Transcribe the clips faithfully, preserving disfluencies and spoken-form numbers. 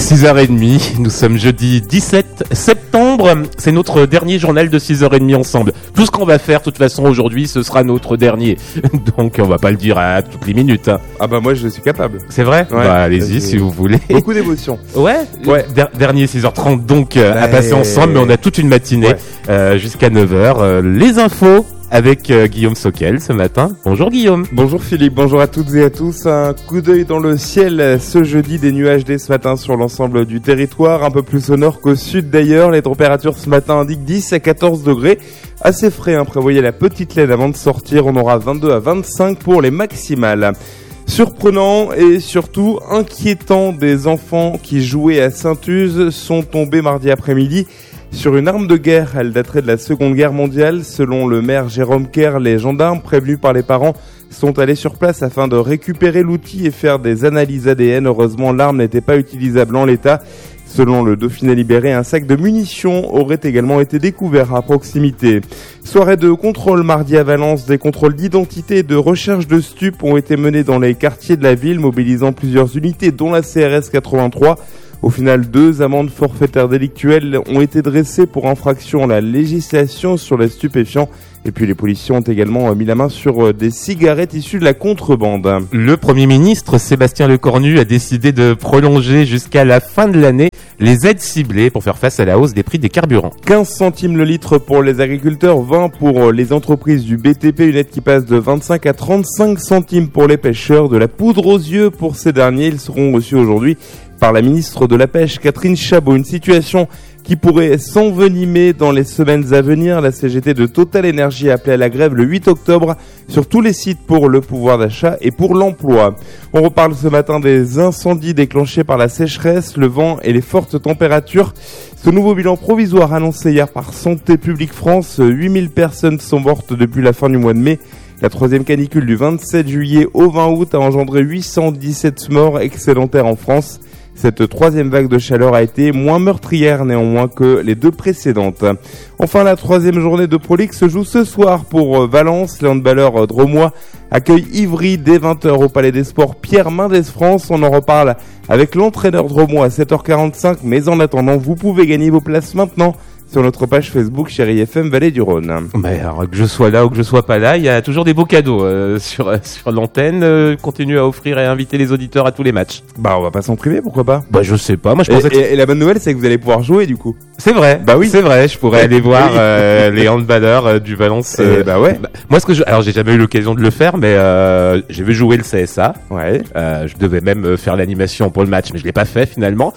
six heures trente, nous sommes jeudi dix-sept septembre, c'est notre dernier journal de six heures trente ensemble. Tout ce qu'on va faire, de toute façon, aujourd'hui, ce sera notre dernier. Donc, on va pas le dire à toutes les minutes. Hein. Ah bah moi, je suis capable. C'est vrai ? Ouais. Bah, allez-y, si vous voulez. Beaucoup d'émotions. Ouais, ouais. Der- dernier six heures trente, donc, euh, ouais. à passer ensemble, mais on a toute une matinée ouais. euh, jusqu'à neuf heures. Euh, les infos avec euh, Guillaume Soquel ce matin. Bonjour Guillaume. Bonjour Philippe, bonjour à toutes et à tous. Un coup d'œil dans le ciel ce jeudi, des nuages dès ce matin sur l'ensemble du territoire, un peu plus au nord qu'au sud d'ailleurs. Les températures ce matin indiquent dix à quatorze degrés. Assez frais, hein, prévoyez la petite laine avant de sortir. On aura vingt-deux à vingt-cinq pour les maximales. Surprenant et surtout inquiétant, des enfants qui jouaient à Saint-Uze sont tombés mardi après-midi sur une arme de guerre. Elle daterait de la Seconde Guerre mondiale. Selon le maire Jérôme Kerr, les gendarmes prévenus par les parents sont allés sur place afin de récupérer l'outil et faire des analyses A D N. Heureusement, l'arme n'était pas utilisable en l'état. Selon le Dauphiné libéré, un sac de munitions aurait également été découvert à proximité. Soirée de contrôle mardi à Valence. Des contrôles d'identité et de recherche de stupes ont été menés dans les quartiers de la ville, mobilisant plusieurs unités, dont la C R S quatre-vingt-trois. Au final, deux amendes forfaitaires délictuelles ont été dressées pour infraction à la législation sur les stupéfiants. Et puis les policiers ont également mis la main sur des cigarettes issues de la contrebande. Le Premier ministre Sébastien Lecornu a décidé de prolonger jusqu'à la fin de l'année les aides ciblées pour faire face à la hausse des prix des carburants. quinze centimes le litre pour les agriculteurs, vingt pour les entreprises du B T P, une aide qui passe de vingt-cinq à trente-cinq centimes pour les pêcheurs, de la poudre aux yeux pour ces derniers. Ils seront reçus aujourd'hui par la ministre de la Pêche, Catherine Chabot. Une situation qui pourrait s'envenimer dans les semaines à venir. La C G T de Total Energy a appelé à la grève le huit octobre sur tous les sites pour le pouvoir d'achat et pour l'emploi. On reparle ce matin des incendies déclenchés par la sécheresse, le vent et les fortes températures. Ce nouveau bilan provisoire annoncé hier par Santé publique France, huit mille personnes sont mortes depuis la fin du mois de mai. La troisième canicule du vingt-sept juillet au vingt août a engendré huit cent dix-sept morts excédentaires en France. Cette troisième vague de chaleur a été moins meurtrière néanmoins que les deux précédentes. Enfin, la troisième journée de Pro League se joue ce soir pour Valence. Les handballeurs drômois accueillent Ivry dès vingt heures au Palais des Sports Pierre Mendès France. On en reparle avec l'entraîneur drômois à sept heures quarante-cinq. Mais en attendant, vous pouvez gagner vos places maintenant sur notre page Facebook Chérie F M Vallée du Rhône. Mais alors, que je sois là ou que je sois pas là, il y a toujours des beaux cadeaux euh, sur sur l'antenne. Euh, continue à offrir et à inviter les auditeurs à tous les matchs. Bah on va pas s'en priver, pourquoi pas. Bah je sais pas, moi je pensais. Et, que... et, et la bonne nouvelle, c'est que vous allez pouvoir jouer du coup. C'est vrai. Bah oui. C'est vrai. Je pourrais aller voir euh, les handballeurs euh, du Valence. Euh, et bah ouais. Bah, moi ce que je, alors j'ai jamais eu l'occasion de le faire, mais euh, j'ai vu jouer le C S A. Ouais. Euh, je devais même faire l'animation pour le match, mais je l'ai pas fait finalement.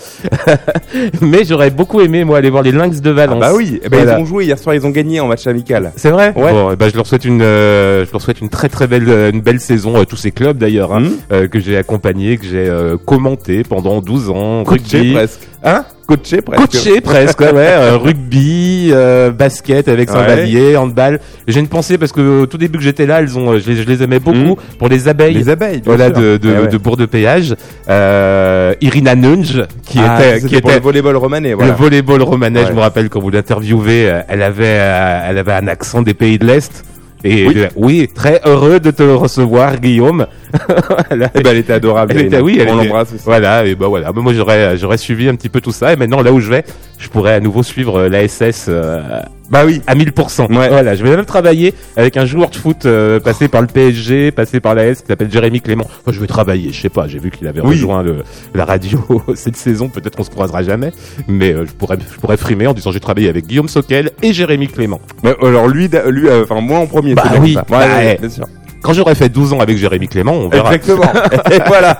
Mais j'aurais beaucoup aimé moi aller voir les Lynx de Valence. Ah bah oui. Eh ben, voilà. Ils ont joué hier soir, ils ont gagné en match amical. C'est vrai. Ouais. Bon, bah je leur souhaite une, euh, je leur souhaite une très très belle, une belle saison. Euh, tous ces clubs d'ailleurs, hein, mmh. euh, que j'ai accompagné, que j'ai euh, commenté pendant douze ans. Coaché rugby. presque. Hein? Coaché presque. Coaché presque, ouais. euh, rugby, euh, basket avec Saint-Vallier, ouais. handball. J'ai une pensée parce que au tout début que j'étais là, elles ont, je les, je les aimais beaucoup mmh. pour les abeilles. Les abeilles. Bien voilà sûr. de de, ouais, ouais. de Bourg-de-Péage. Euh, Irina Nunge qui ah, était qui pour était le volleyball romanais. Voilà. Le volleyball romanais. Ouais. Je me rappelle quand vous l'interviewez, elle avait elle avait un accent des pays de l'Est. Et oui. Euh, oui, très heureux de te recevoir, Guillaume. Voilà. Et ben, elle était adorable. Elle était, oui, elle on était, l'embrasse aussi. Voilà, et ben voilà. Mais moi, j'aurais, j'aurais suivi un petit peu tout ça. Et maintenant, là où je vais, je pourrais à nouveau suivre la S S, euh, bah oui, à mille pour cent. Ouais. Voilà, je vais même travailler avec un joueur de foot euh, passé par le P S G, passé par la S, qui s'appelle Jérémy Clément. Enfin, je vais travailler, je sais pas. J'ai vu qu'il avait oui. rejoint le, la radio cette saison. Peut-être qu'on se croisera jamais, mais euh, je pourrais, je pourrais frimer en disant j'ai travaillé avec Guillaume Soquel et Jérémy Clément. Bah, alors lui, lui, enfin euh, moi en premier. Bah oui. Ouais, bah, ouais, ouais. bien sûr. Quand j'aurai fait douze ans avec Jérémy Clément, on verra. Exactement. Et voilà.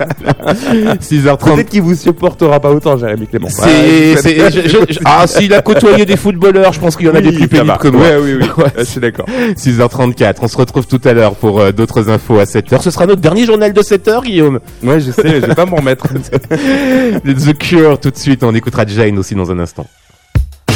six heures trente. Peut-être qu'il vous supportera pas autant, Jérémy Clément. C'est, ouais, c'est, je, je, je, ah, s'il a côtoyé des footballeurs, je pense qu'il y en a oui, des plus pénibles que moi. Ouais, oui, oui. Ouais, je suis d'accord. six heures trente-quatre. On se retrouve tout à l'heure pour euh, d'autres infos à sept heures. Ce sera notre dernier journal de sept heures, Guillaume. Ouais, je sais, je vais pas m'en remettre. The Cure tout de suite. On écoutera Jane aussi dans un instant.